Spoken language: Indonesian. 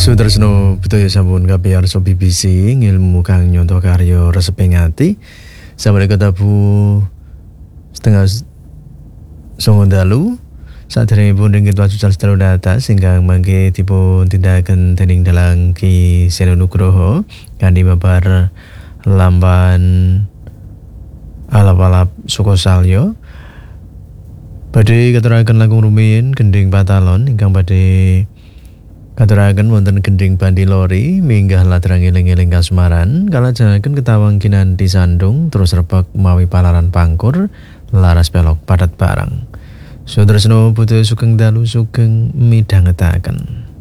Sutresno Budaya sampun kapiyarsa BBC ngilmu kang nyontoh karya reseping ati. Samerika tabu setengah songo dalu saderengipun ringgit wajucal sedalu data singkang mangke dipun tindakan dening dalang Ki Seno Nugroho kanthi mabar lamban alap-alap Suko Salyo. Badhe katuraken langkung rumiyin gending patalon ingkang badhe katuraken wonten gending bandi lori minggah ladrang eling-eling kasmaran kalajengaken ketawang kinanthi sandung terus rebek mawi palaran pangkur laras pelok padat barang. Sutresno Budaya sugeng dalu sugeng midhangetaken.